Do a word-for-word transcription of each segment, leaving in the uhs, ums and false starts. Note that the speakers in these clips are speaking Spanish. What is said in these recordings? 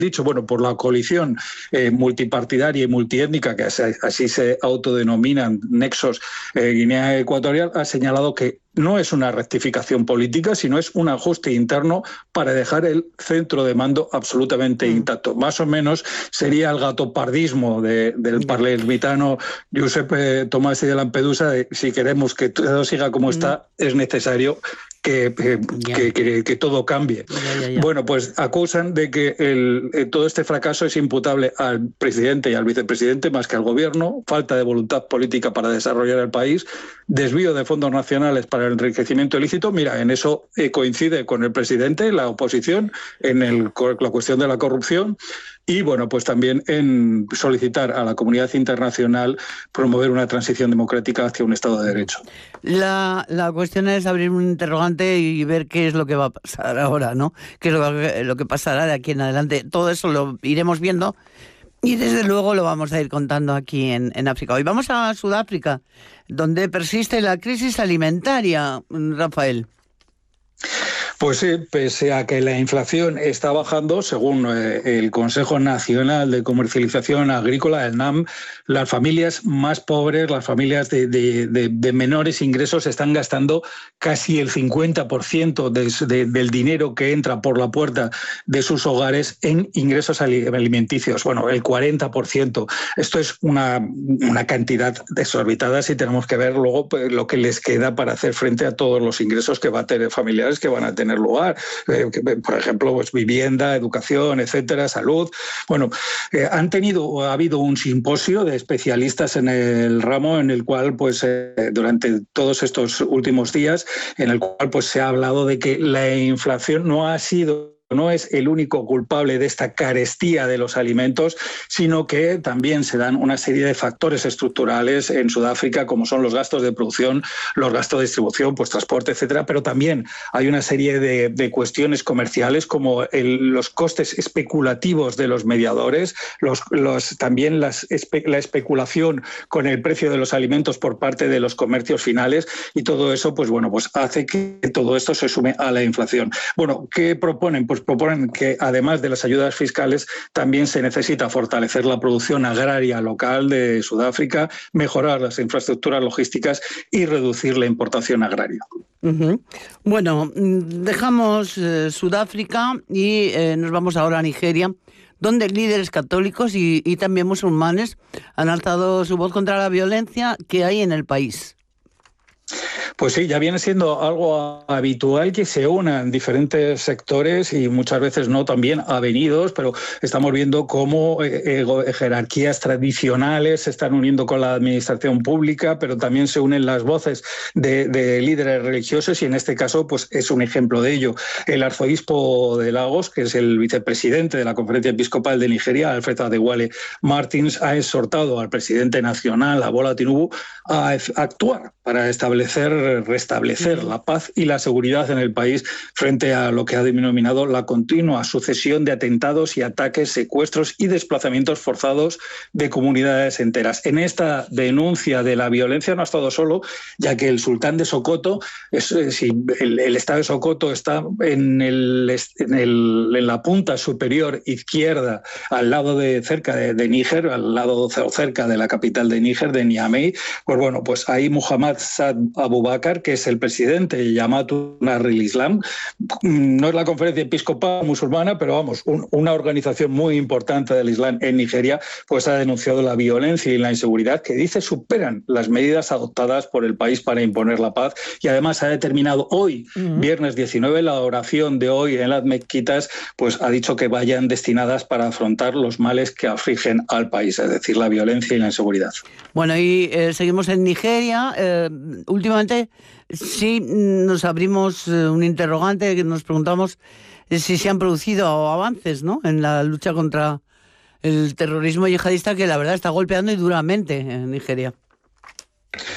dicho, bueno, por la coalición eh, multipartidaria y multiétnica, que así, así se autodenominan nexos eh, Guinea Ecuatorial, ha señalado que no es una rectificación política, sino es un ajuste interno para dejar el centro de mando absolutamente mm. intacto. Más o menos sería el gatopardismo de, del yeah. palermitano Giuseppe Tomasi de Lampedusa, de si queremos que todo siga como mm. está, es necesario Que, que, yeah. que, que, que todo cambie. Yeah, yeah, yeah. Bueno, pues acusan de que el, todo este fracaso es imputable al presidente y al vicepresidente más que al gobierno, falta de voluntad política para desarrollar el país, desvío de fondos nacionales para el enriquecimiento ilícito. Mira, en eso eh, coincide con el presidente, la oposición, en el, la cuestión de la corrupción. Y bueno, pues también en solicitar a la comunidad internacional promover una transición democrática hacia un Estado de Derecho. La, la cuestión es abrir un interrogante y ver qué es lo que va a pasar ahora, ¿no? Qué es lo que, lo que pasará de aquí en adelante. Todo eso lo iremos viendo y desde luego lo vamos a ir contando aquí en, en África. Hoy vamos a Sudáfrica, donde persiste la crisis alimentaria, Rafael. Pues sí, pese a que la inflación está bajando, según eh, el Consejo Nacional de Comercialización Agrícola, el NAM, las familias más pobres, las familias de, de, de, de menores ingresos, están gastando casi el cincuenta por ciento de, de, del dinero que entra por la puerta de sus hogares en ingresos alimenticios. Bueno, el cuarenta por ciento. Esto es una, una cantidad desorbitada si tenemos que ver luego pues, lo que les queda para hacer frente a todos los ingresos que va a tener familiares que van a tener lugar, eh, por ejemplo, pues vivienda, educación, etcétera, salud. Bueno, eh, han tenido, ha habido un simposio de especialistas en el ramo en el cual, pues, eh, durante todos estos últimos días, en el cual, pues, se ha hablado de que la inflación no ha sido no es el único culpable de esta carestía de los alimentos, sino que también se dan una serie de factores estructurales en Sudáfrica, como son los gastos de producción, los gastos de distribución, pues transporte, etcétera, pero también hay una serie de, de cuestiones comerciales como el, los costes especulativos de los mediadores, los, los, también las, espe, la especulación con el precio de los alimentos por parte de los comercios finales, y todo eso, pues bueno, pues hace que todo esto se sume a la inflación. Bueno, ¿qué proponen? Pues proponen que además de las ayudas fiscales también se necesita fortalecer la producción agraria local de Sudáfrica, mejorar las infraestructuras logísticas y reducir la importación agraria. Uh-huh. Bueno, dejamos eh, Sudáfrica y eh, nos vamos ahora a Nigeria, donde líderes católicos y, y también musulmanes han alzado su voz contra la violencia que hay en el país. Pues sí, ya viene siendo algo habitual que se unan diferentes sectores y muchas veces no también avenidos, pero estamos viendo cómo eh, jerarquías tradicionales se están uniendo con la administración pública, pero también se unen las voces de, de líderes religiosos y en este caso pues es un ejemplo de ello. El arzobispo de Lagos, que es el vicepresidente de la Conferencia Episcopal de Nigeria, Alfred Adewale Martins, ha exhortado al presidente nacional, a Bola Tinubu, a actuar para establecer, restablecer la paz y la seguridad en el país frente a lo que ha denominado la continua sucesión de atentados y ataques, secuestros y desplazamientos forzados de comunidades enteras. En esta denuncia de la violencia no ha estado solo, ya que el sultán de Sokoto, es, si el, el estado de Sokoto está en, el, en, el, en la punta superior izquierda, al lado de cerca de, de Níger, al lado o cerca de la capital de Níger, de Niamey, pues bueno, pues ahí Muhammad Saad Abu Bakr, que es el presidente de Jamaatu Nasril Islam, no es la conferencia episcopal musulmana, pero vamos, un, una organización muy importante del Islam en Nigeria, pues ha denunciado la violencia y la inseguridad que dice superan las medidas adoptadas por el país para imponer la paz y además ha determinado hoy, uh-huh. viernes diecinueve, la oración de hoy en las mezquitas, pues ha dicho que vayan destinadas para afrontar los males que afligen al país, es decir, la violencia y la inseguridad. Bueno, y eh, seguimos en Nigeria. Eh, últimamente sí nos abrimos eh, un interrogante que nos preguntamos eh, si se han producido avances, ¿no?, en la lucha contra el terrorismo yihadista, que la verdad está golpeando y duramente en Nigeria.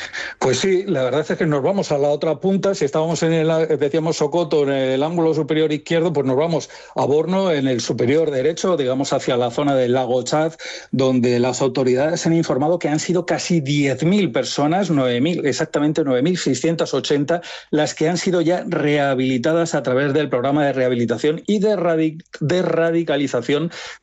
Pues sí, la verdad es que nos vamos a la otra punta. Si estábamos en el, decíamos Socoto, en el ángulo superior izquierdo, pues nos vamos a Borno, en el superior derecho, digamos hacia la zona del lago Chad, donde las autoridades han informado que han sido casi diez mil personas, nueve mil, exactamente nueve mil seiscientas ochenta, las que han sido ya rehabilitadas a través del programa de rehabilitación y de, radic- de radicalización